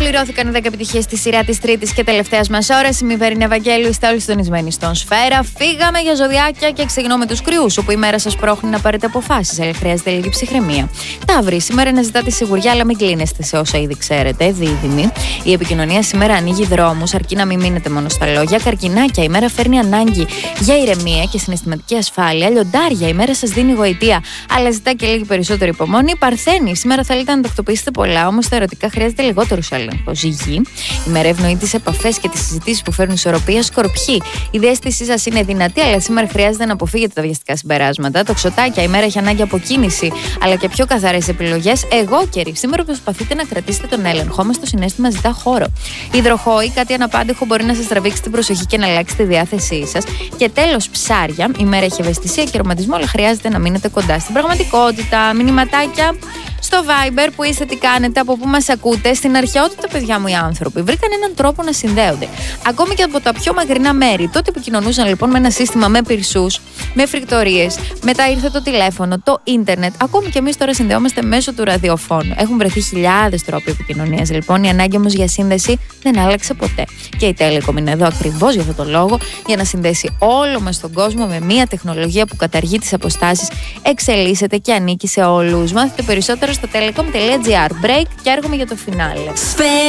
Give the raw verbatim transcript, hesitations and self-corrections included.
Ολοκληρώθηκαν οι δέκα επιτυχίες στη σειρά της τρίτης και τελευταίας μας ώρας. Είμαι η Βερίνη Ευαγγέλου, είστε όλοι συντονισμένοι στον Σφαίρα. Φύγαμε για ζωδιάκια και ξεκινώ με τους κρυούς, όπου η μέρα σας πρόχνει να πάρετε αποφάσεις, αλλά χρειάζεται λίγη ψυχραιμία. Ταύροι, σήμερα να ζητάτε σιγουριά, αλλά μην κλείνεστε σε όσα ήδη ξέρετε. Δίδυμοι, η επικοινωνία σήμερα ανοίγει δρόμους, αρκεί να μην μείνετε μόνο στα λόγια. Καρκινάκια, η μέρα φέρνει ανάγκη για ηρεμία και συναισθηματική ασφάλεια. Λιοντάρια, η μέρα σας δίνει γοητεία, αλλά ζητά και λίγη περισσότερη υπομονή. Παρθένοι, σήμερα θέλετε να τακτοποιήσετε πολλά, όμως τα ερωτικά χρειάζεται λιγότερου έλεγχο. Ζυγή, η μέρα ευνοεί τις επαφές και τις συζητήσεις που φέρνουν ισορροπία. Σκορπιοί, η διαίσθησή σας είναι δυνατή, αλλά σήμερα χρειάζεται να αποφύγετε τα βιαστικά συμπεράσματα. Τοξοτάκια, η μέρα έχει ανάγκη από κίνηση, αλλά και πιο καθαρές επιλογές. Εγώκεροι, σήμερα προσπαθείτε να κρατήσετε τον έλεγχο, όμως το συναίσθημα ζητά χώρο. Υδροχόοι, κάτι αναπάντεχο μπορεί να σας τραβήξει την προσοχή και να αλλάξει τη διάθεσή σας. Και τέλος, ψάρια, η μέρα έχει ευαισθησία και ρομαντισμό, αλλά χρειάζεται να μείνετε κοντά στην πραγματικότητα. Μηνυματάκια στο Viber που είστε, τι κάνετε, από πού μας ακούτε. Στην αρχαιότητα, παιδιά μου, οι άνθρωποι βρήκαν έναν τρόπο να συνδέονται. Ακόμη και από τα πιο μακρινά μέρη. Τότε επικοινωνούσαν λοιπόν με ένα σύστημα με πυρσούς, με φρικτορίες. Μετά ήρθε το τηλέφωνο, το ίντερνετ. Ακόμη και εμείς τώρα συνδεόμαστε μέσω του ραδιοφώνου. Έχουν βρεθεί χιλιάδες τρόποι επικοινωνίας. Λοιπόν, η ανάγκη όμως για σύνδεση δεν άλλαξε ποτέ. Και η Telecom είναι εδώ ακριβώς για αυτό το λόγο, για να συνδέσει όλο μας τον κόσμο με μια τεχνολογία που καταργεί τις αποστάσεις, εξελίσσεται και ανήκει σε όλους. Μάθετε περισσότερο στο telecom τελεία gr. Break και έρχομαι για το φινάλε.